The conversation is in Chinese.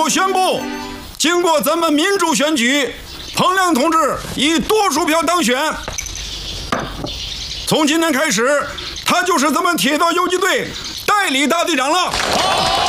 宣布，经过咱们民主选举，彭亮同志以多数票当选。从今天开始，他就是咱们铁道游击队代理大队长了。